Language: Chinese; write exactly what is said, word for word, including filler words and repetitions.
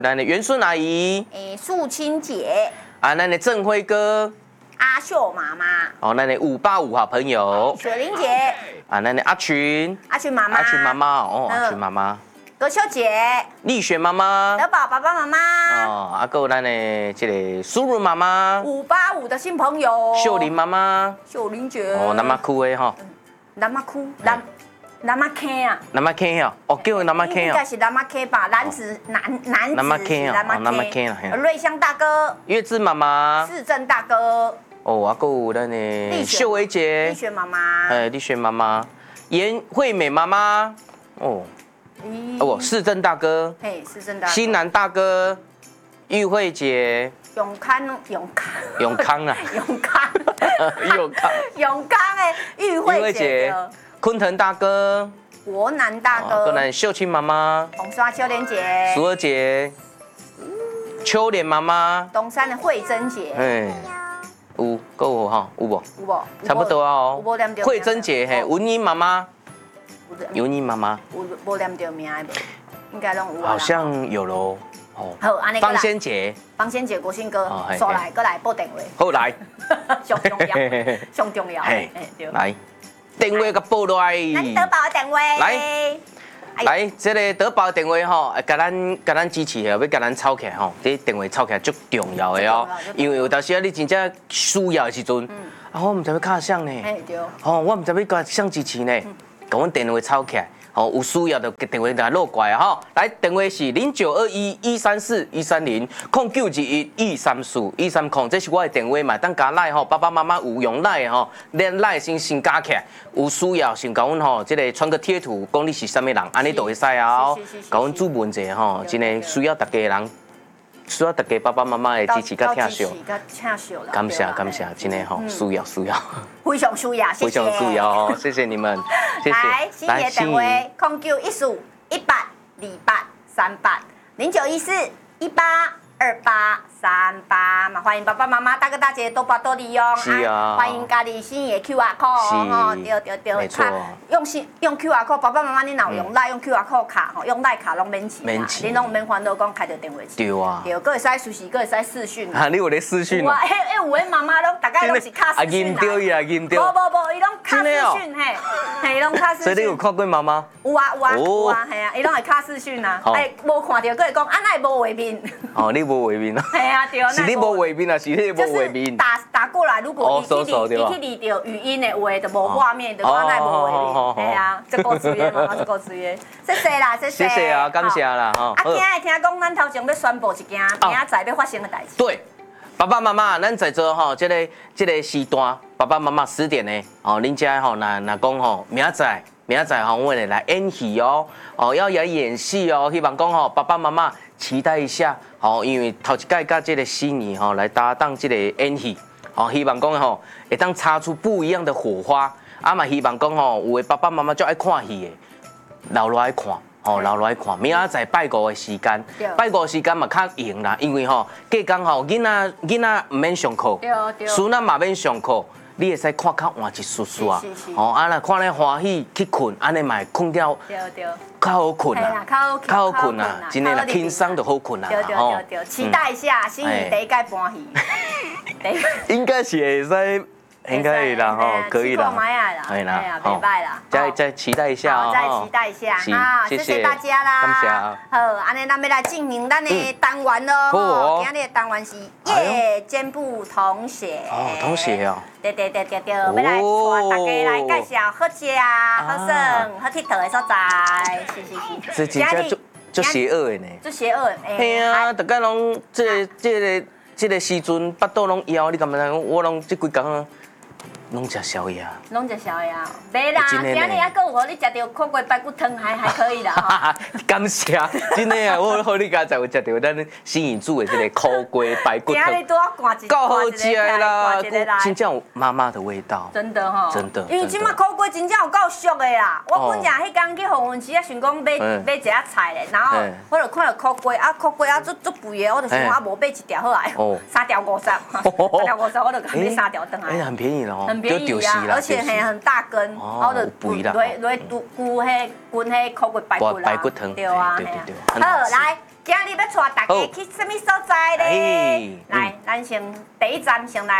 咱的元顺阿姨， 诶，素清姐， 啊，咱的郑辉哥， 阿秀妈妈， 哦，咱的五八五好朋友， 雪玲姐， 啊，咱的阿群， 阿群妈妈， 阿群妈妈，哦， 嗯阿群妈妈， 葛秋姐， 丽雪妈妈， 德宝爸爸妈妈， 哦，啊，还有咱的这个苏润妈妈， 五八五的新朋友， 秀玲妈妈， 秀玲姐， 哦，南马哭的哈， 南马哭，南南马 K 啊， 南马 K 哦，哦，叫南马 K 哦， 应该是南马 K 吧，男子男男子南马 K 哦， 南马哦南马 K 啦， 瑞香大哥， 月枝妈妈， 市政大哥， 哦，啊，还有咱的秀薇姐丽，雪妈妈， 哎，丽雪妈妈，严惠美妈妈，哦，哦，市政大哥， 嘿，市政大哥， 新南大哥，玉慧姐， 永康永康永康啊， 永康永康， 永康诶，玉慧姐， 昆腾大哥， 国南大跟哥， 咱秀清妈妈， 红刷秋莲姐， 淑儿姐，秋莲妈妈， 东山的慧珍姐， 哎，有够有哈，有无？ 有无？ 差不多啊哦有无念到？ 慧珍姐，嘿，文英妈妈， 有文英妈妈， 有无念到名的无？应该拢有啊。 好像有喽。哦， 好，安尼方仙姐， 方仙姐，国信哥哦嘿， 刷来，过来拨电话， 后来， 上重要，上重要。 嘿嘿，对。 来，电话给报落来。 咱德宝的电话。 来。来，这个德宝的电话吼，甲咱甲咱支持的，要甲咱吵起来吼，这电话吵起来足重要的哦。因为有当时啊，你真正需要的时阵，啊，我唔知要卡谁呢， 哎对。 哦，我唔知要甲谁支持呢，甲阮电话吵起来。哦，有需要就电话来落过来哈。来，电话是零九二一一三四一三零空九二一一三四一三空，这是我的电话嘛。当加赖吼，爸爸妈妈有用赖吼，连赖先先加起来，有需要先甲阮吼，这个传个贴图，讲你是啥物人，安尼就会使啊。甲阮注文者吼，真的需要大家人。需要大家爸爸妈妈的支持甲听惜，感谢感谢，真的吼需要需要， 非常需要，谢谢， 非常需要哦，谢谢你们，谢谢。 来，新爷电话空九一四一八二八三八零九一四一八二八三八嘛，欢迎爸爸妈妈、大哥大姐多把多利用， 是啊， 欢迎家里新爷 Q R code 吼，对对对， 没错， 用新用 Q R code， 爸爸妈妈你哪用赖用 Q R code 卡吼，用赖卡拢免钱，免钱，你拢免烦恼讲开着电话钱， 对啊， 对，搁会使随时搁会使视讯， 啊，你有咧视讯？ 哇，诶诶，有诶妈妈拢大概拢是卡视讯啦，啊，认啊，认到， 无无无，伊拢卡视讯嘿，嘿，拢卡视讯。 所以你有看过妈妈？ 有啊有啊有啊，系啊，伊拢会卡视讯啊，哎，无看到，搁会讲啊，那无画面。 哦，你无画面啊？ 系啊，对， 是你无画面啊？是你无画面？ 打打过来，如果你去你去理到语音的话，就无画面，就讲那无画面。系啊，这够资源嘛，这够资源。谢谢啦，谢谢。 谢谢啊，感谢啦哈。 啊，今日听讲咱头前要宣布一件明仔载要发生的代志。 对。爸爸妈妈，咱在座吼，这个这个时段，爸爸妈妈十点呢，哦，恁家吼，那那讲吼，明仔载明仔载吼，我们来演戏哦，哦，要来演戏哦，希望讲吼，爸爸妈妈期待一下，哦，因为头一届甲这个新年吼来搭档这个演戏，哦，希望讲吼会当擦出不一样的火花，啊嘛希望讲吼，有的爸爸妈妈就爱看戏的，留落来看。哦，留落来看，明仔载拜五的时间，拜五时间嘛较用啦，因为吼，隔工吼，囡仔囡仔唔免上课，孙仔嘛免上课，你会使看较晚一丝丝啊，哦，啊若看咧欢喜去困，安尼嘛会困了，较好困啊，较好困啊，真诶啦，轻松就好困啊， 吼，期待一下新年第一届搬戏， 应该是会使。应该可以啦，哈，可以啦， 可以啦，好，明白啦， 再再期待一下哦，再期待一下啊，谢谢大家啦， 感谢。 好，安尼咱要来进行咱的单元咯，吼，今日的单元是夜间部同学， 哦，同学哦， 对对对对对，要来带大家来介绍好食、好耍、好佚佗的所在，是是是。这真正足足邪恶的呢， 足邪恶的， 嘿啊，大家拢这个这个这个时阵，巴肚拢枵，你敢知？我拢这几工。拢食宵夜， 拢食宵夜，袂啦，今日还阁有，你食到苦瓜排骨汤还还可以啦。 感谢，真的啊，我好你家才有食到咱新义煮的这个苦瓜排骨汤，够好食的啦，真正有妈妈的味道。 真的吼， 真的。 因为即马苦瓜真正有够俗的啦，我本来迄天去洪文市啊，想讲买买一下菜咧，然后我就看到苦瓜啊，苦瓜啊足足肥的，我就想啊，无买一条好来，三条五十，三条五十我就买三条回来。 哎，很便宜了哦。 便宜啊，而且还很大根，然后就落落骨迄滚迄苦骨排骨啦， 排骨汤， 对啊， 对对对。 好，来今日要带大家去什么所在咧？来，咱先第一站先来。